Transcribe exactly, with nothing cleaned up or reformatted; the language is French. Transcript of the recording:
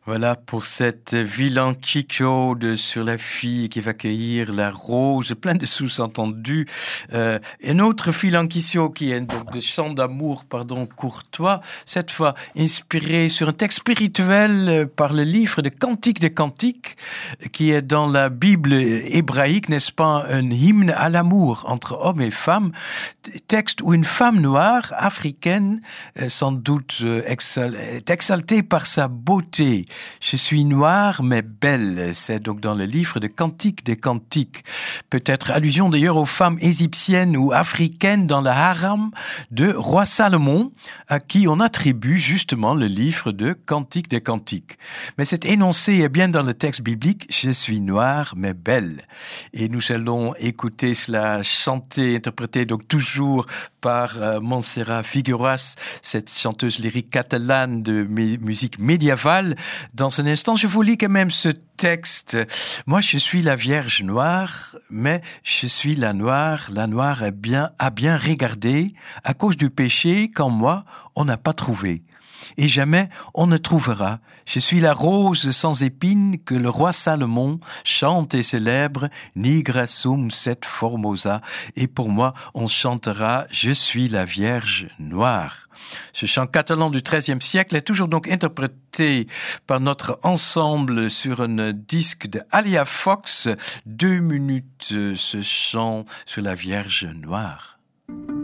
Voilà pour cette villancico de sur la fille qui va cueillir la rose, plein de sous-entendus. Euh, un autre villancico qui est donc de chant d'amour, pardon, courtois, cette fois inspiré sur un texte spirituel par le livre de Cantiques des Cantiques, qui est dans la Bible hébraïque, n'est-ce pas, un hymne à l'amour entre hommes et femmes, texte où une femme noire, africaine, sans doute est exaltée par sa beauté. Je suis noire mais belle, c'est donc dans le livre de Cantiques des Cantiques. Peut-être allusion d'ailleurs aux femmes égyptiennes ou africaines dans le haram de roi Salomon, à qui on attribue justement le livre de Cantiques des Cantiques. Mais cet énoncé est bien dans le texte biblique, je suis noire mais belle. Et nous allons écouter cela chanter, interprété donc toujours par euh, Montserrat Figueras, cette chanteuse lyrique catalane de m- musique médiévale. Dans un instant, je vous lis quand même ce texte. Moi, je suis la Vierge noire, mais je suis la noire. La noire est bien, a bien regardé à cause du péché qu'en moi, on n'a pas trouvé. Et jamais on ne trouvera. Je suis la rose sans épines que le roi Salomon chante et célèbre, Nigra sum set formosa. Et pour moi, on chantera, je suis la Vierge noire. Ce chant catalan du treizième siècle est toujours donc interprété par notre ensemble sur un disque de Alia Fox. Deux minutes, ce chant sur la Vierge noire.